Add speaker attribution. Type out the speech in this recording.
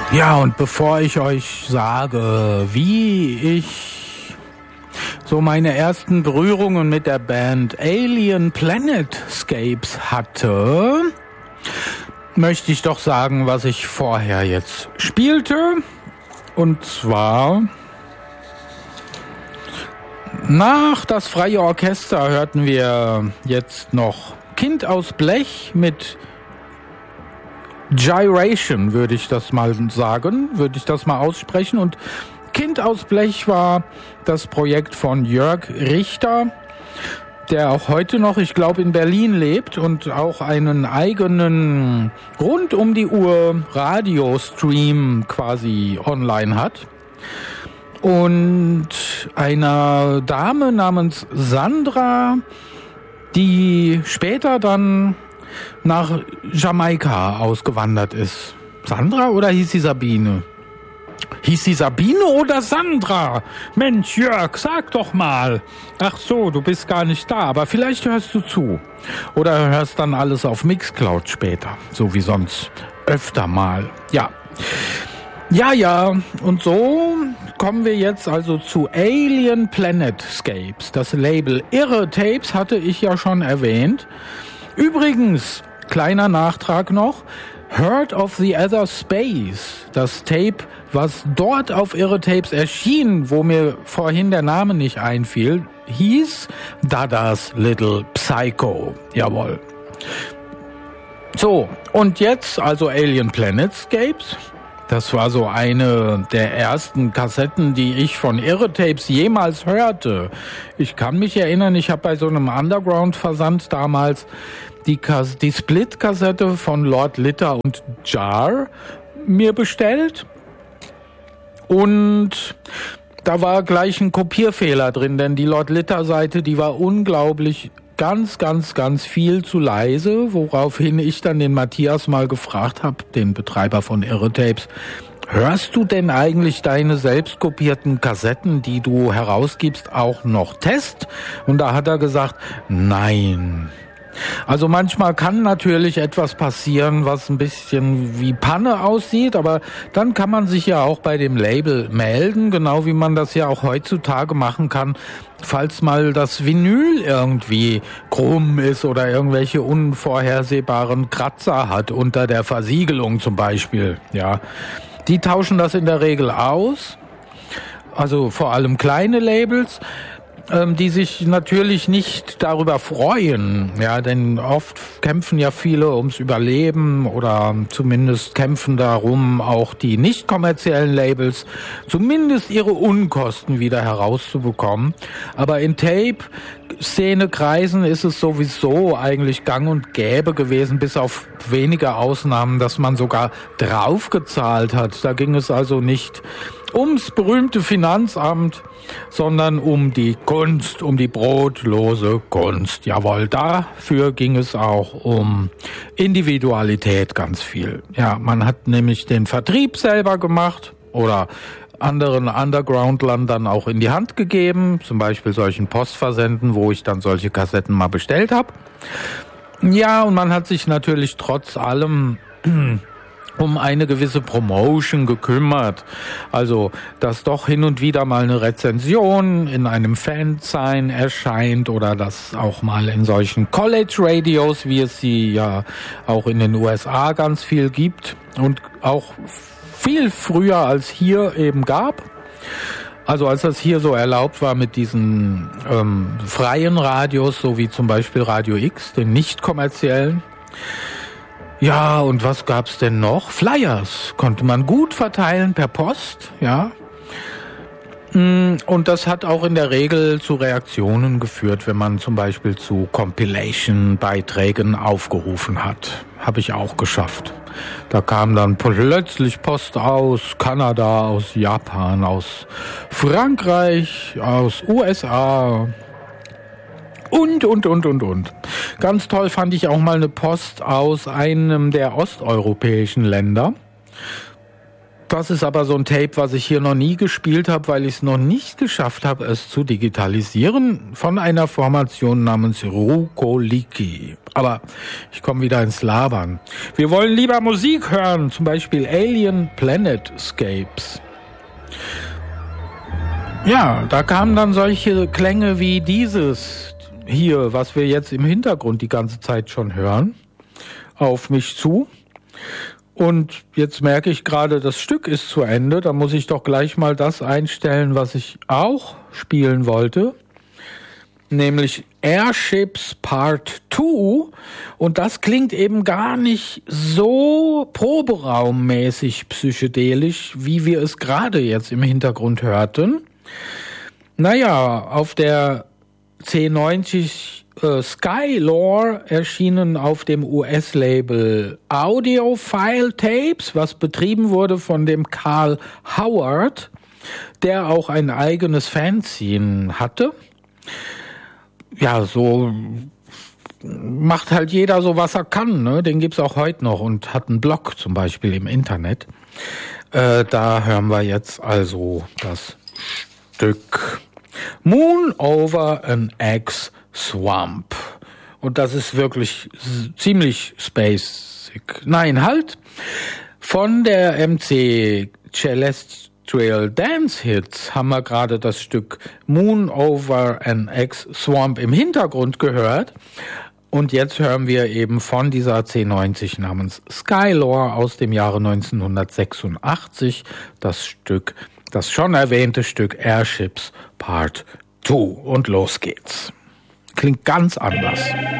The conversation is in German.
Speaker 1: Ja, und bevor ich euch sage, wie ich so meine ersten Berührungen mit der Band Alien Planetscapes hatte, möchte ich doch sagen, was ich vorher jetzt spielte. Und zwar nach das Freie Orchester hörten wir jetzt noch Kind aus Blech mit Gyration, würde ich das mal sagen, würde ich das mal aussprechen. Und Kind aus Blech war das Projekt von Jörg Richter, der auch heute noch, ich glaube, in Berlin lebt und auch einen eigenen rund um die Uhr Radiostream quasi online hat. Und einer Dame namens Sandra, die später dann nach Jamaika ausgewandert ist. Sandra oder hieß sie Sabine? Hieß sie Sabine oder Sandra? Mensch, Jörg, sag doch mal. Ach so, du bist gar nicht da, aber vielleicht hörst du zu. Oder hörst dann alles auf Mixcloud später, so wie sonst öfter mal. Ja. Ja, und so kommen wir jetzt also zu Alien Planetscapes. Das Label Irre Tapes hatte ich ja schon erwähnt. Übrigens, kleiner Nachtrag noch, Heard of the Other Space, das Tape, was dort auf Irre Tapes erschien, wo mir vorhin der Name nicht einfiel, hieß Dadas Little Psycho. Jawohl. So, und jetzt also Alien Planetscapes. Das war so eine der ersten Kassetten, die ich von Irre Tapes jemals hörte. Ich kann mich erinnern, ich habe bei so einem Underground-Versand damals die Split-Kassette von Lord Litter und Jar mir bestellt. Und da war gleich ein Kopierfehler drin, denn die Lord Litter-Seite, die war unglaublich ganz viel zu leise, woraufhin ich dann den Matthias mal gefragt habe, den Betreiber von Irre Tapes, hörst du denn eigentlich deine selbst kopierten Kassetten, die du herausgibst, auch noch Test? Und da hat er gesagt, nein. Also manchmal kann natürlich etwas passieren, was ein bisschen wie Panne aussieht, aber dann kann man sich ja auch bei dem Label melden, genau wie man das ja auch heutzutage machen kann, falls mal das Vinyl irgendwie krumm ist oder irgendwelche unvorhersehbaren Kratzer hat unter der Versiegelung zum Beispiel. Ja, die tauschen das in der Regel aus, also vor allem kleine Labels, die sich natürlich nicht darüber freuen, ja, denn oft kämpfen ja viele ums Überleben oder zumindest kämpfen darum, auch die nicht kommerziellen Labels zumindest ihre Unkosten wieder herauszubekommen. Aber in Tape-Szene-Kreisen ist es sowieso eigentlich gang und gäbe gewesen, bis auf wenige Ausnahmen, dass man sogar draufgezahlt hat. Da ging es also nicht ums berühmte Finanzamt, sondern um die Kunst, um die brotlose Kunst. Jawohl, dafür ging es auch um Individualität ganz viel. Ja, man hat nämlich den Vertrieb selber gemacht oder anderen Undergroundlern dann auch in die Hand gegeben, zum Beispiel solchen Postversenden, wo ich dann solche Kassetten mal bestellt habe. Ja, und man hat sich natürlich trotz allem um eine gewisse Promotion gekümmert. Also, dass doch hin und wieder mal eine Rezension in einem Fanzine erscheint oder dass auch mal in solchen College-Radios, wie es sie ja auch in den USA ganz viel gibt und auch viel früher als hier eben gab. Also als das hier so erlaubt war mit diesen freien Radios, so wie zum Beispiel Radio X, den nicht kommerziellen. Ja, und was gab's denn noch? Flyers konnte man gut verteilen per Post, ja. Und das hat auch in der Regel zu Reaktionen geführt, wenn man zum Beispiel zu Compilation-Beiträgen aufgerufen hat. Habe ich auch geschafft. Da kam dann plötzlich Post aus Kanada, aus Japan, aus Frankreich, aus USA und. Ganz toll fand ich auch mal eine Post aus einem der osteuropäischen Länder. Das ist aber so ein Tape, was ich hier noch nie gespielt habe, weil ich es noch nicht geschafft habe, es zu digitalisieren, von einer Formation namens Rukoliki. Aber ich komme wieder ins Labern. Wir wollen lieber Musik hören, zum Beispiel Alien Planetscapes. Ja, da kamen dann solche Klänge wie dieses hier, was wir jetzt im Hintergrund die ganze Zeit schon hören, auf mich zu. Und jetzt merke ich gerade, das Stück ist zu Ende. Da muss ich doch gleich mal das einstellen, was ich auch spielen wollte. Nämlich Airships Part 2. Und das klingt eben gar nicht so proberaummäßig psychedelisch, wie wir es gerade jetzt im Hintergrund hörten. Naja, auf der C90 Skylore erschienen auf dem US-Label Audiophile Tapes, was betrieben wurde von dem Carl Howard, der auch ein eigenes Fanzine hatte. Ja, so macht halt jeder so, was er kann, ne? Den gibt's auch heute noch und hat einen Blog zum Beispiel im Internet. Da hören wir jetzt also das Stück Moon over an Egg Swamp. Und das ist wirklich ziemlich spacig. Nein, halt. Von der MC Celestial Dance Hits haben wir gerade das Stück Moon over an Egg Swamp im Hintergrund gehört. Und jetzt hören wir eben von dieser C90 namens Skylore aus dem Jahre 1986 das Stück, das schon erwähnte Stück Airships Part 2. Und los geht's. Klingt ganz anders.